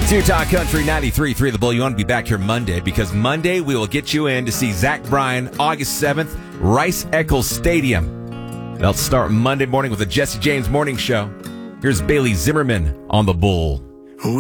Utah Country 93.3 The Bull. You want to be back here Monday because Monday we will get you in to see Zach Bryan August 7th, Rice-Eccles Stadium. They'll start Monday morning with the Jesse James Morning Show. Here's Bailey Zimmerman on The Bull.